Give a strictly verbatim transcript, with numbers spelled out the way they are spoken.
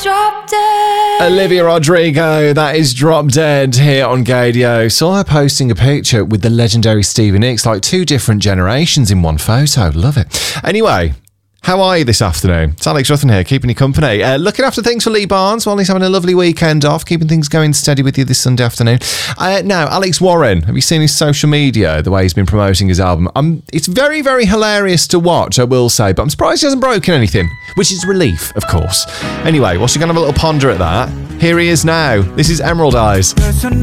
Drop Dead. Olivia Rodrigo, that is Drop Dead here on Gadio. Saw her posting a picture with the legendary Stevie Nicks, like two different generations in one photo. Love it. Anyway, how are you this afternoon? It's Alex Ruthin here, keeping you company. Uh, looking after things for Lee Barnes while he's having a lovely weekend off, keeping things going steady with you this Sunday afternoon. Uh, now, Alex Warren, have you seen his social media, the way he's been promoting his album? Um, it's very, very hilarious to watch, I will say, but I'm surprised he hasn't broken anything, which is relief, of course. Anyway, whilst you're going to have a little ponder at that, here he is now. This is Emerald Eyes.